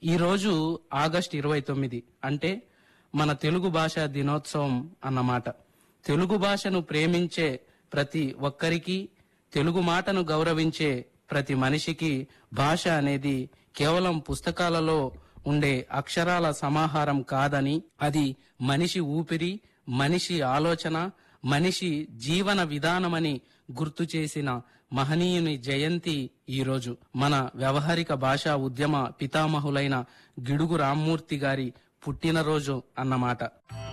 ఈ రోజు ఆగస్టు 29 అంటే మన తెలుగు భాషా దినోత్సవం అన్నమాట. తెలుగు భాషను ప్రేమించే ప్రతి ఒక్కరికి, తెలుగు మాటను గౌరవించే ప్రతి మనిషికి భాష అనేది కేవలం పుస్తకాలలో ఉండే అక్షరాల సమాహారం కాదని, అది మనిషి ఊపిరి, మనిషి ఆలోచన, మనిషి జీవన విధానమని గుర్తు చేసిన మహనీయుని జయంతి ఈరోజు. మన వ్యవహారిక భాషా ఉద్యమ పితామహులైన గిడుగు రామ్మూర్తి గారి పుట్టినరోజు అన్నమాట.